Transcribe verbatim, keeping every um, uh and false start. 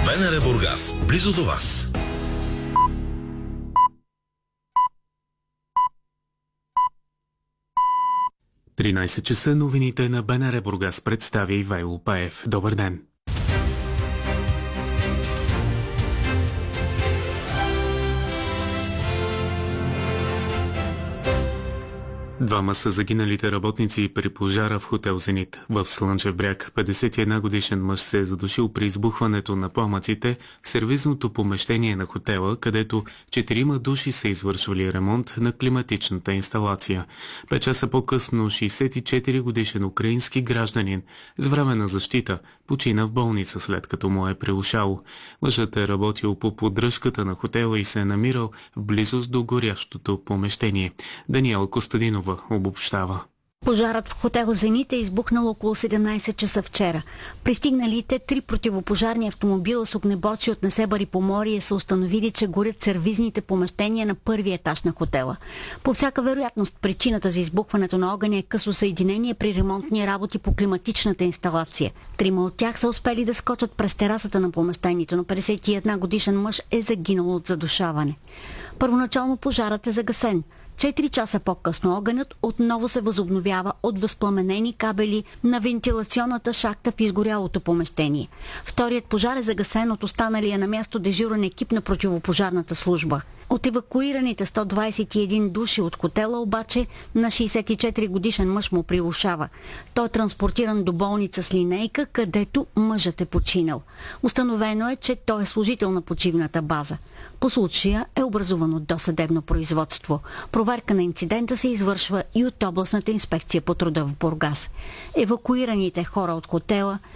БНР Бургас, близо до вас. тринайсет часа, новините на БНР Бургас представя Ивайло Паев. Добър ден! Двама са загиналите работници при пожара в хотел «Зенит» в Слънчев бряг. петдесет и една годишен мъж се е задушил при избухването на пламъците в сервизното помещение на хотела, където четирима души са извършвали ремонт на климатичната инсталация. Пет часа по-късно шейсет и четири годишен украински гражданин с временна защита почина в болница, след като му е прилушало. Мъжът е работил по поддръжката на хотела и се е намирал в близост до горящото помещение. Даниела Костадинова обобщава. Пожарът в хотел «Зенит» е избухнал около седемнайсет часа вчера. Пристигналите три противопожарни автомобила с огнеборци от Несебър и Поморие са установили, че горят сервизните помещения на първия етаж на хотела. По всяка вероятност, причината за избухването на огъня е късо съединение при ремонтни работи по климатичната инсталация. Трима от тях са успели да скочат през терасата на помещението, но петдесет и една годишен мъж е загинал от задушаване. Първоначално пожарът е загасен. Четири часа по-късно огънят отново се възобновява от възпламенени кабели на вентилационната шахта в изгорялото помещение. Вторият пожар е загасен от останалия на място дежурен екип на противопожарната служба. От евакуираните сто двайсет и един души от хотела обаче на шейсет и четири годишен мъж му прилушава. Той е транспортиран до болница с линейка, където мъжът е починал. Установено е, че той е служител на почивната база. По случая е образувано досъдебно производство. Проверка на инцидента се извършва и от областната инспекция по труда в Бургас. Евакуираните хора от хотела